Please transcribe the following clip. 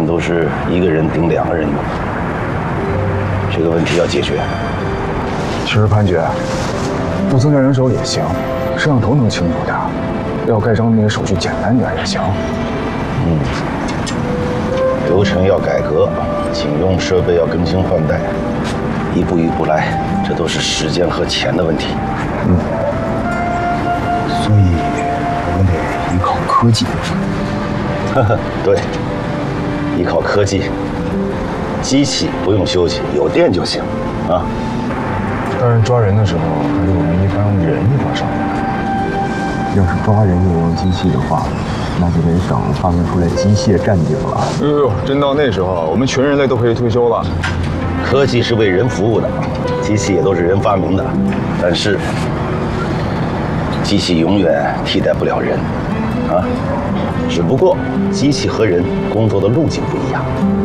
分都是一个人顶2个人用，这个问题要解决。 其实潘姐，不增加人手也行，摄像头能清楚点，要盖章那些手续简单点也行。 流程要改革，警用设备要更新换代，一步一步来，这都是时间和钱的问题。 所以我们得依靠科技。 对，依靠科技，机器不用休息，有电就行啊。 但是抓人的时候，还是我们一般用人一块上来。 要是抓人就用机器的话，那就得等发明出来机械战警了。 真到那时候，我们全人类都可以退休了。 科技是为人服务的，机器也都是人发明的，但是机器永远替代不了人啊。只不过机器和人工作的路径不一样。